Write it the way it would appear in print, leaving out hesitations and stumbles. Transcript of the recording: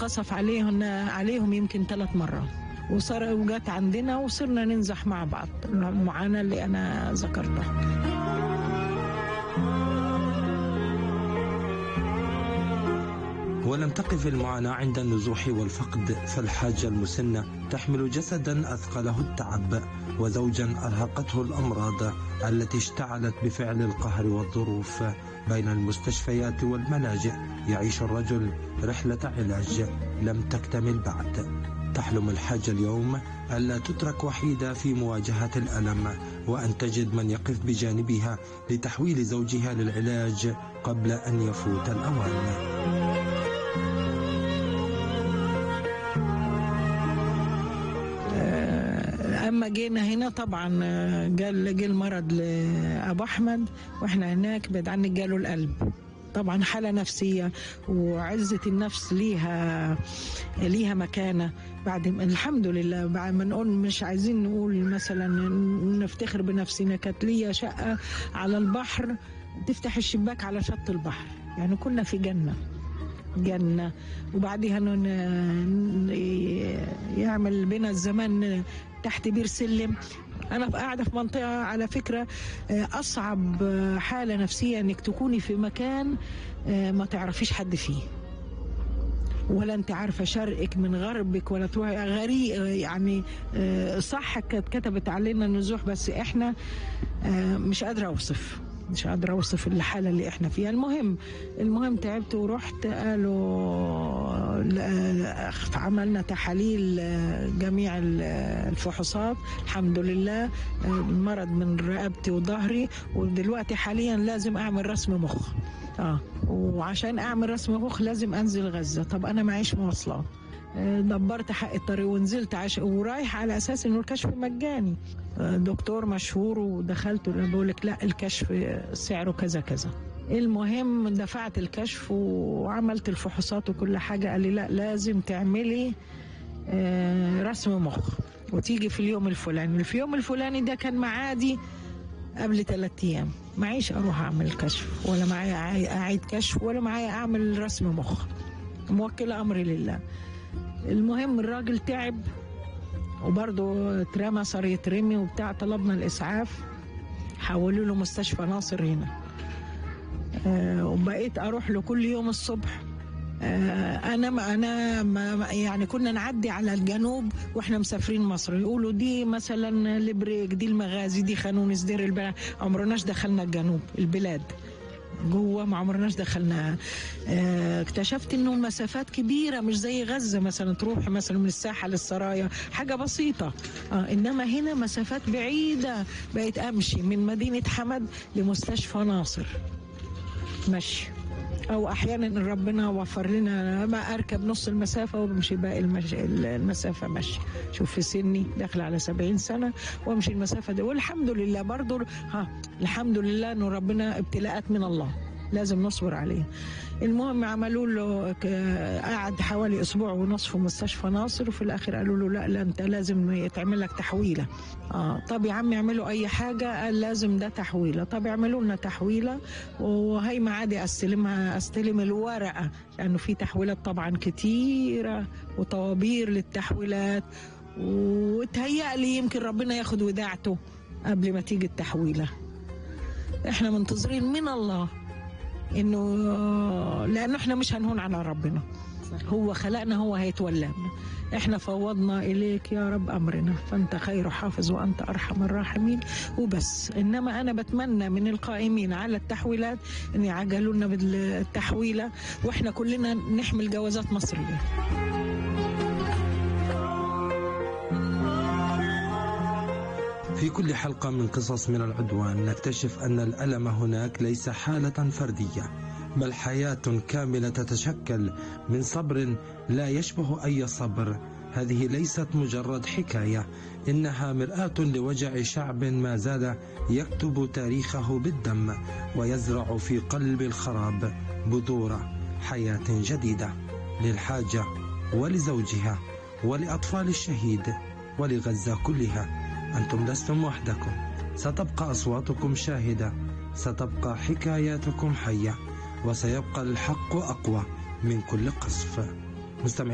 قصف عليهم يمكن 3 مرات، وجات عندنا وصرنا ننزح مع بعض المعاناة اللي أنا ذكرتها. ولم تقف المعاناة عند النزوح والفقد، فالحاجة المسنة تحمل جسدا أثقله التعب، وزوجا أرهقته الأمراض التي اشتعلت بفعل القهر والظروف. بين المستشفيات والملاجئ يعيش الرجل رحلة علاج لم تكتمل بعد. تحلم الحاجة اليوم ألا تترك وحيدة في مواجهة الألم، وأن تجد من يقف بجانبها لتحويل زوجها للعلاج قبل أن يفوت الأوان. أما جينا هنا طبعا جه المرض لأبو أحمد، وإحنا هناك بعد عنك جاله القلب. طبعا حالة نفسية، وعزة النفس ليها مكانة. بعد الحمد لله، بعد ما نقول مش عايزين نقول مثلا نفتخر بنفسنا، كانت ليا شقة على البحر تفتح الشباك على شط البحر، يعني كنا في جنة. وبعدها يعمل بنا الزمان تحت بير سلم. أنا قاعدة في منطقة على فكرة أصعب حالة نفسية إنك تكوني في مكان ما تعرفيش حد فيه، ولا أنت عارفة شرقك من غربك، ولا تروحي غريق. يعني صح كتبت علينا النزوح، بس إحنا مش قادرة أوصف الحالة اللي إحنا فيها. المهم تعبت ورحت، قالوا عملنا تحاليل جميع الفحوصات، الحمد لله المرض من رقبتي وظهري، ودلوقتي حاليا لازم أعمل رسم مخ. وعشان أعمل رسم مخ لازم أنزل غزة. طب أنا معيش مواصلات، دبرت حق الطريق ونزلت ورايح على أساس إنه الكشف مجاني، دكتور مشهور، ودخلت بقولك لا الكشف سعره كذا كذا. المهم دفعت الكشف وعملت الفحوصات وكل حاجة. قال لي لا لازم تعملي رسم مخ وتيجي في اليوم الفلاني. في اليوم الفلاني ده كان معادي قبل 3 أيام. معيش أروح أعمل كشف، ولا معايا أعيد كشف، ولا معايا أعمل رسم مخ، موكلة أمري لله. المهم الراجل تعب، وبرضه اترمى، صار يترمي وبتاع. طلبنا الإسعاف، حولوا له مستشفى ناصر هنا. وبقيت أروح له كل يوم الصبح. أنا يعني كنا نعدي على الجنوب وإحنا مسافرين مصر، يقولوا دي مثلا البريك، دي المغازي، دي خانونس، دير البلد. عمرناش دخلنا الجنوب البلاد جوه، ما عمرناش دخلناها. اكتشفت انه المسافات كبيره، مش زي غزه مثلا تروح مثلا من الساحه للسرايا حاجه بسيطه. انما هنا مسافات بعيده، بقيت امشي من مدينه حمد لمستشفى ناصر مشي، او احيانا ربنا وفر لنا ما اركب نص المسافه وبمشي باقي المسافه مشي. شوف في سني داخل على 70 سنه وامشي المسافه دي، والحمد لله برضو الحمد لله انه ربنا ابتلاءات من الله لازم نصبر عليه. المهم عملوا له قعد حوالي 1.5 أسبوع في مستشفى ناصر، وفي الاخر قالوا له لا انت لازم يتعمل لك تحويله. طب يا عم اعملوا اي حاجه، قال لازم ده تحويله. طب اعملوا لنا تحويله، وهي معادي استلم الورقه، لانه في تحويلات طبعا كتيره وطوابير للتحويلات، وتهيألي يمكن ربنا ياخد وداعته قبل ما تيجي التحويله. احنا منتظرين من الله انه، لانه احنا مش هنهون على ربنا، هو خلقنا، هو هيتولانا. احنا فوضنا اليك يا رب امرنا، فانت خير حافظ وانت ارحم الراحمين وبس. انما انا بتمنى من القائمين على التحويلات ان يعجلوا لنا بالتحويله، واحنا كلنا نحمل جوازات مصريه. في كل حلقة من قصص من العدوان نكتشف أن الألم هناك ليس حالة فردية، بل حياة كاملة تتشكل من صبر لا يشبه أي صبر. هذه ليست مجرد حكاية، إنها مرآة لوجع شعب ما زال يكتب تاريخه بالدم، ويزرع في قلب الخراب بذور حياة جديدة للحاجة ولزوجها ولأطفال الشهيد ولغزة كلها. أنتم لستم وحدكم، ستبقى أصواتكم شاهدة، ستبقى حكاياتكم حية، وسيبقى الحق أقوى من كل قصف. مستمعين